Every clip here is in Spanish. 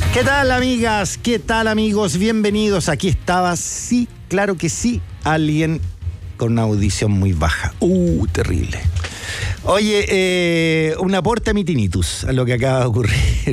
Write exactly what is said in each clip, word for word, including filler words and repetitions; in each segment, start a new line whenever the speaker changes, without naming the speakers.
¿Qué tal, amigas? ¿Qué tal, amigos? Bienvenidos. Aquí estaba, sí, claro que sí, alguien con una audición muy baja. Uh, terrible. Oye, eh, un aporte a mi tinnitus, a lo que acaba de ocurrir.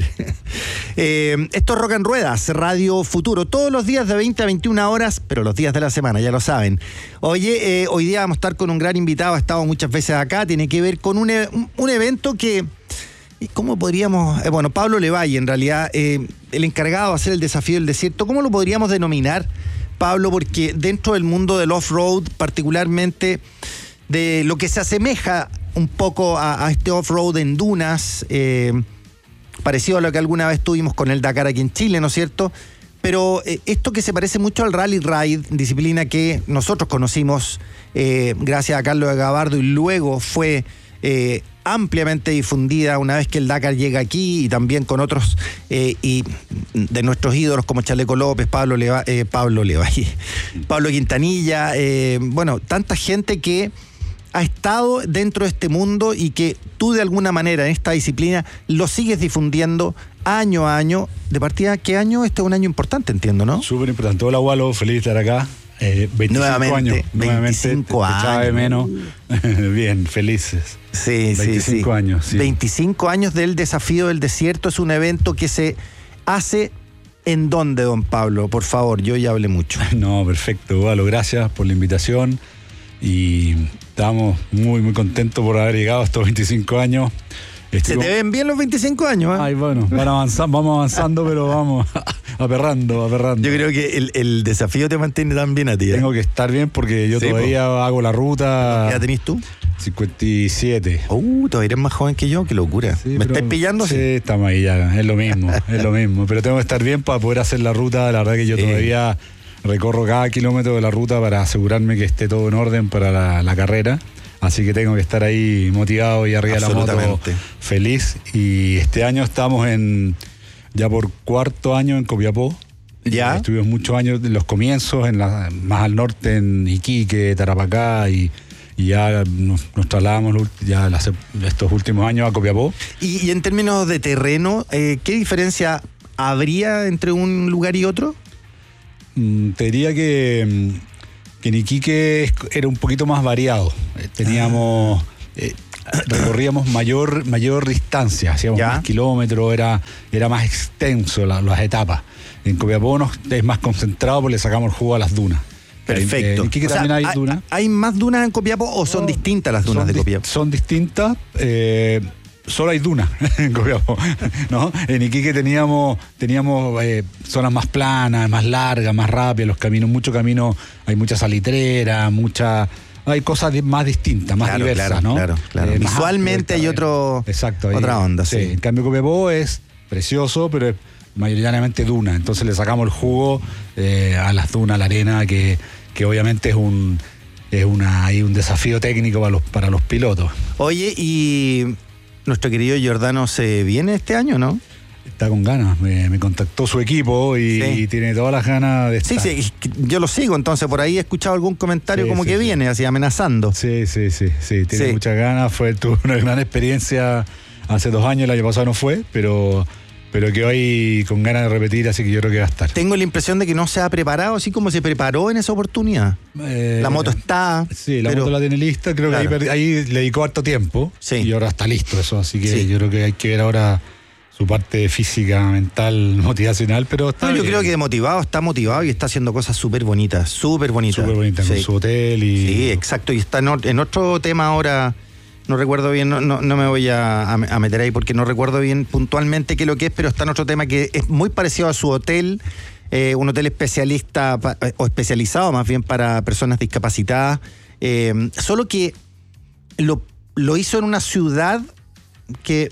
eh, esto es Rock en Ruedas, Radio Futuro, todos los días de veinte a veintiuna horas, pero los días de la semana, ya lo saben. Oye, eh, hoy día vamos a estar con un gran invitado, ha estado muchas veces acá, tiene que ver con un, un, un evento que... ¿Cómo podríamos...? Eh, bueno, Pablo Levalle, en realidad, eh, el encargado de hacer el desafío del desierto, ¿cómo lo podríamos denominar, Pablo? Porque dentro del mundo del off-road, particularmente de lo que se asemeja un poco a, a este off-road en dunas, eh, parecido a lo que alguna vez tuvimos con el Dakar aquí en Chile, ¿no es cierto? Pero eh, esto que se parece mucho al Rally Ride, disciplina que nosotros conocimos eh, gracias a Carlos de Gabardo y luego fue... Eh, ampliamente difundida una vez que el Dakar llega aquí y también con otros eh, y de nuestros ídolos como Chaleco López, Pablo Leva, eh, Pablo Levalle, Pablo Quintanilla, eh, bueno, tanta gente que ha estado dentro de este mundo y que tú de alguna manera en esta disciplina lo sigues difundiendo año a año. De partida, ¿qué año? Este es un año importante, entiendo, ¿no?
Súper importante. Hola, Walo, feliz de estar acá. Eh, veinticinco
nuevamente,
años.
veinticinco
nuevamente,
años.
de menos. Bien, felices.
Sí,
veinticinco
sí, sí.
años. Sí.
veinticinco años del Desafío del Desierto. Es un evento que se hace ¿en dónde, don Pablo? Por favor, yo ya hablé mucho.
No, perfecto, Walo, gracias por la invitación. Y estamos muy, muy contentos por haber llegado a estos veinticinco años.
Estoy ¿Se te ven bien los veinticinco años? ¿eh?
Ay, bueno, van avanzando, vamos avanzando, pero vamos aperrando, aperrando.
Yo creo que el, el desafío te mantiene tan bien a ti. ¿eh?
Tengo que estar bien porque yo sí, todavía po. hago la ruta.
¿Qué edad tenés tú?
cincuenta y siete.
Uh, todavía eres más joven que yo, qué locura. Sí, ¿Me pero, estáis pillando?
Sí, estamos ahí ya, es lo mismo, es lo mismo. Pero tengo que estar bien para poder hacer la ruta. La verdad que yo sí. todavía recorro cada kilómetro de la ruta para asegurarme que esté todo en orden para la, la carrera. Así que tengo que estar ahí motivado y arriba de la moto, feliz. Y este año estamos en ya por cuarto año en Copiapó.
Ya.
Estuvimos muchos años en los comienzos, en la, más al norte en Iquique, Tarapacá, y, y ya nos, nos trasladamos ya las, estos últimos años a Copiapó.
Y, y en términos de terreno, eh, ¿qué diferencia habría entre un lugar y otro?
Mm, te diría que... que en Iquique era un poquito más variado. Teníamos, eh, recorríamos mayor, mayor distancia, hacíamos ¿Ya? más kilómetros, era, era más extenso la, las etapas. En Copiapó nos, es más concentrado porque le sacamos el jugo a las dunas.
Perfecto.
En Iquique
o sea,
también hay,
hay
dunas.
¿Hay más dunas en Copiapó o son no, distintas las dunas de Copiapó?
Di- son distintas. Eh, Solo hay dunas en Copiapó, ¿no? En Iquique teníamos, teníamos eh, zonas más planas, más largas, más rápidas, los caminos, mucho camino, hay mucha salitrera, mucha, hay cosas más distintas, más
claro,
diversas,
claro,
¿no?
Claro, claro. Eh, Visualmente hay otro,
exacto,
otra
ahí,
onda, sí. sí.
En cambio Copiapó es precioso, pero es mayoritariamente duna, entonces le sacamos el jugo eh, a las dunas, a la arena, que, que obviamente es un, es una, hay un desafío técnico para los, para los pilotos.
Oye, y... nuestro querido Giordano se viene este año, ¿no?
Está con ganas, me, me contactó su equipo y, sí. y tiene todas las ganas de estar.
Sí, sí, yo lo sigo, entonces por ahí he escuchado algún comentario sí, como sí, que sí. viene, así amenazando.
Sí, sí, sí, sí, tiene sí. muchas ganas, fue, tuvo una gran experiencia hace dos años, el año pasado no fue, pero... pero que hoy con ganas de repetir, así que yo creo que va a estar.
Tengo la impresión de que no se ha preparado así como se preparó en esa oportunidad. Eh, la moto está...
Sí, la
pero,
moto la tiene lista, creo claro. que ahí, ahí le dedicó harto tiempo sí. y ahora está listo eso, así que sí. yo creo que hay que ver ahora su parte física, mental, motivacional, pero está
no, yo
bien.
creo que motivado, está motivado y está haciendo cosas súper bonitas, súper bonitas.
Súper bonitas, sí. con su hotel y...
Sí, exacto, y está en otro tema ahora... No recuerdo bien, no, no, no me voy a, a meter ahí porque no recuerdo bien puntualmente qué es lo que es, pero está en otro tema que es muy parecido a su hotel, eh, un hotel especialista pa, o especializado más bien para personas discapacitadas, eh, solo que lo, lo hizo en una ciudad que,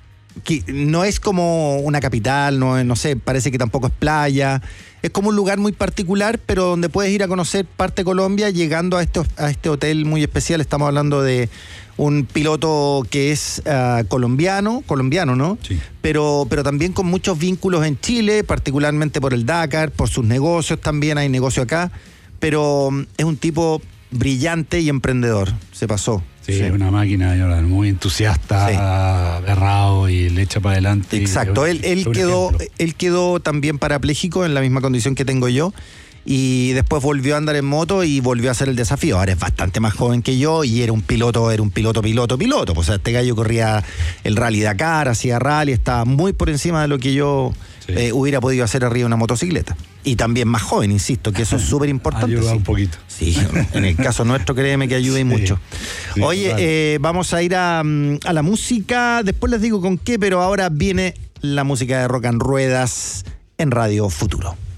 que no es como una capital, no, no sé, parece que tampoco es playa, es como un lugar muy particular, pero donde puedes ir a conocer parte de Colombia llegando a este, a este hotel muy especial. Estamos hablando de un piloto que es uh, colombiano, colombiano, ¿no?
Sí.
Pero, pero también con muchos vínculos en Chile, particularmente por el Dakar, por sus negocios también, hay negocio acá, pero um, es un tipo brillante y emprendedor, se pasó.
Sí, Sí, es una máquina, Jordan, muy entusiasta, sí. berrao y le echa para adelante.
Exacto,
y,
él, él, quedó, él quedó también parapléjico en la misma condición que tengo yo. Y después volvió a andar en moto y volvió a hacer el desafío. Ahora es bastante más joven que yo y era un piloto, era un piloto, piloto, piloto. O sea, este gallo corría el Rally Dakar, hacía rally, estaba muy por encima de lo que yo sí. eh, hubiera podido hacer arriba de una motocicleta. Y también más joven, insisto, que eso es súper importante.
Ayuda
sí.
un poquito.
Sí, en el caso nuestro, créeme que ayuda y sí, mucho. Sí, Oye, eh, vamos a ir a, a la música, después les digo con qué, pero ahora viene la música de Rock and Ruedas en Radio Futuro.